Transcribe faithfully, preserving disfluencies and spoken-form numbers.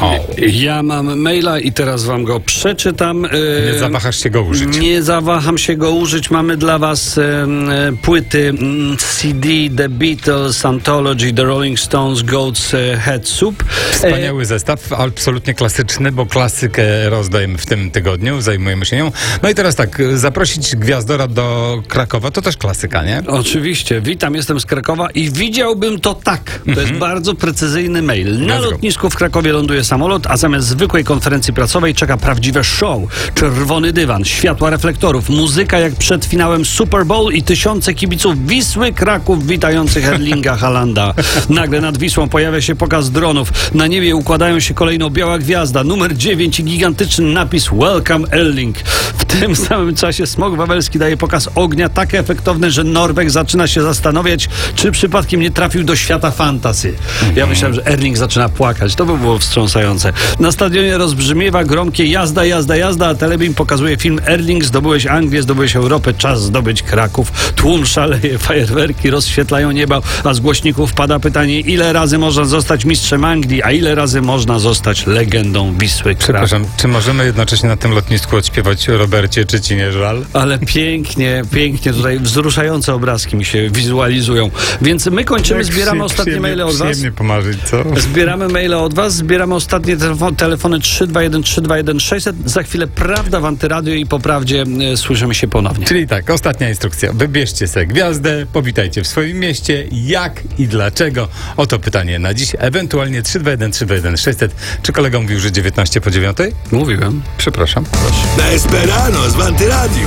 Ho. Ja mam maila i teraz wam go przeczytam. Nie zawahasz się go użyć. Nie zawaham się go użyć. Mamy dla was e, płyty mm, C D The Beatles, Anthology, The Rolling Stones, Goat's Head Soup. Wspaniały zestaw, absolutnie klasyczny, bo klasykę rozdajemy w tym tygodniu, zajmujemy się nią. No i teraz tak, zaprosić Gwiazdora do Krakowa, to też klasyka, nie? Oczywiście. Witam, jestem z Krakowa i widziałbym to tak. To jest bardzo precyzyjny mail. Na Let's go. lotnisku w Krakowie ląduje samolot, a zamiast zwykłej konferencji pracowej czeka prawdziwe show. Czerwony dywan, światła reflektorów, muzyka jak przed finałem Super Bowl i tysiące kibiców Wisły Kraków witających Erlinga Haalanda. Nagle nad Wisłą pojawia się pokaz dronów. Na niebie układają się kolejno biała gwiazda, numer dziewięć i gigantyczny napis Welcome Erling. W tym samym czasie smog wawelski daje pokaz ognia tak efektowny, że Norweg zaczyna się zastanawiać, czy przypadkiem nie trafił do świata fantasy. Ja myślałem, że Erling zaczyna płakać. To by było wstrząsające. Na stadionie rozbrzmiewa gromkie jazda, jazda, jazda, a telebim pokazuje film Erling, zdobyłeś Anglię, zdobyłeś Europę, czas zdobyć Kraków. Tłum szaleje, fajerwerki rozświetlają nieba, a z głośników pada pytanie, ile razy można zostać mistrzem Anglii, a ile razy można zostać legendą Wisły Kraków. Przepraszam, czy możemy jednocześnie na tym lotnisku odśpiewać Robercie, czy ci nie żal? Ale pięknie, pięknie tutaj wzruszające obrazki mi się wizualizują. Więc my kończymy, zbieramy Przy- ostatnie przyjemnie- maile od was. Przyjemnie pomarzyć, co? Zbieramy maile od was, zbieramy ostatnie telefon, telefony trzy dwa jeden trzy dwa jeden sześćset. Za chwilę prawda w Antyradio i po prawdzie e, słyszymy się ponownie. Czyli tak, ostatnia instrukcja. Wybierzcie sobie gwiazdę, powitajcie w swoim mieście, jak i dlaczego. Oto pytanie na dziś. Ewentualnie trzy dwa jeden trzy dwa jeden sześćset. Czy kolega mówił, że dziewiętnaście po dziewiątej? Mówiłem. Przepraszam. Na Esperanos w Antyradiu.